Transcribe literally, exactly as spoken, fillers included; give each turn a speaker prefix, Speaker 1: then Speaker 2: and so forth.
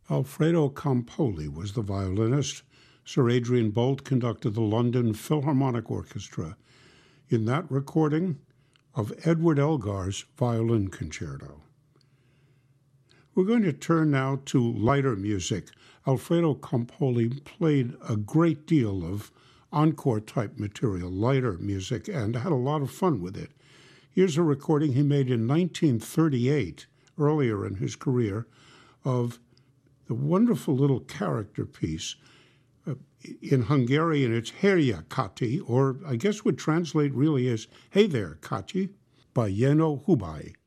Speaker 1: Alfredo Campoli was the violinist. Sir Adrian Boult conducted the London Philharmonic Orchestra in that recording of Edward Elgar's Violin Concerto. We're going to turn now to lighter music. Alfredo Campoli played a great deal of encore-type material, lighter music, and had a lot of fun with it. Here's a recording he made in nineteen thirty-eight, earlier in his career, of the wonderful little character piece. Uh, in Hungarian, it's Herja Kati, or I guess would translate really as Hey There, Kati, by Jenő Hubay.